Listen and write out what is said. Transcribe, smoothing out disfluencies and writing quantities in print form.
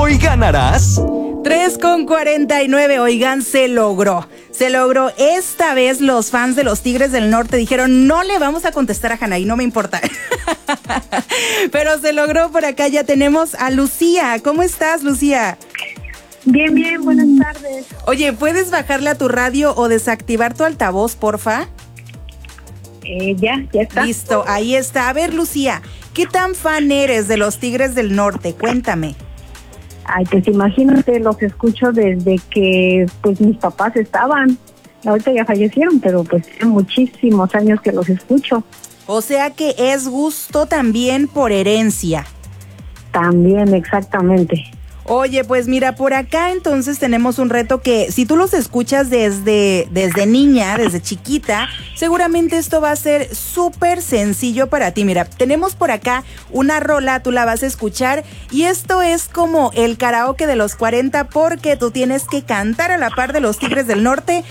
y ganarás 3,49. Oigan, se logró. Esta vez los fans de los Tigres del Norte dijeron, no le vamos a contestar a Hanaí, no me importa. Pero se logró. Por acá ya tenemos a Lucía. ¿Cómo estás, Lucía? Bien, buenas tardes. Oye, ¿puedes bajarle a tu radio o desactivar tu altavoz, porfa? Ya está. Listo, ahí está. A ver, Lucía, ¿qué tan fan eres de los Tigres del Norte? Cuéntame. Ay, pues imagínate, los escucho desde que pues mis papás estaban. Ahorita ya fallecieron, pero pues tienen muchísimos años que los escucho. O sea que es gusto también por herencia. También, exactamente. Oye, pues mira, por acá entonces tenemos un reto que si tú los escuchas desde niña, desde chiquita, seguramente esto va a ser súper sencillo para ti. Mira, tenemos por acá una rola, tú la vas a escuchar y esto es como el karaoke de los 40 porque tú tienes que cantar a la par de los Tigres del Norte